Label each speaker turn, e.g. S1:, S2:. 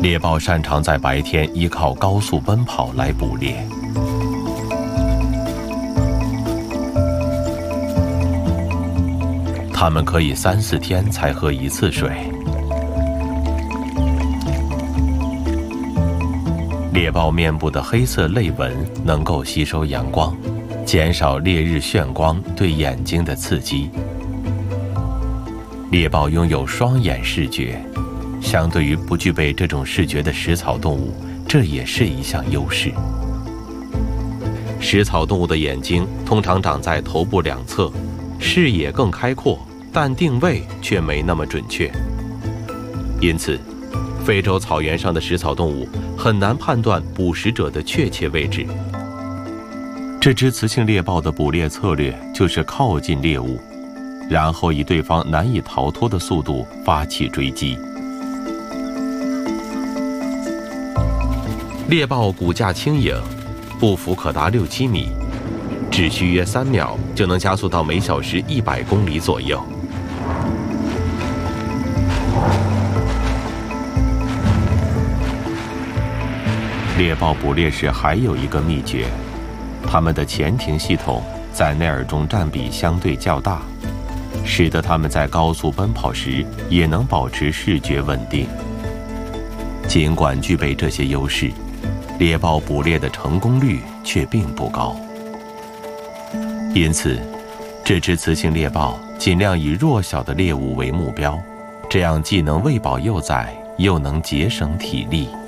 S1: 猎豹擅长在白天依靠高速奔跑来捕猎。它们可以3、4天才喝一次水。猎豹面部的黑色泪纹能够吸收阳光，减少烈日眩光对眼睛的刺激。猎豹拥有双眼视觉，相对于不具备这种视觉的食草动物，这也是一项优势。食草动物的眼睛通常长在头部两侧，视野更开阔，但定位却没那么准确。因此，非洲草原上的食草动物很难判断捕食者的确切位置。这只雌性猎豹的捕猎策略就是靠近猎物，然后以对方难以逃脱的速度发起追击。猎豹骨架轻盈，步幅可达6、7米，只需约3秒就能加速到每小时100公里左右。猎豹捕猎时还有一个秘诀，它们的前庭系统在内耳中占比相对较大，使得它们在高速奔跑时也能保持视觉稳定。尽管具备这些优势，猎豹捕猎的成功率却并不高。因此，这只雌性猎豹尽量以弱小的猎物为目标，这样既能喂饱幼崽，又能节省体力。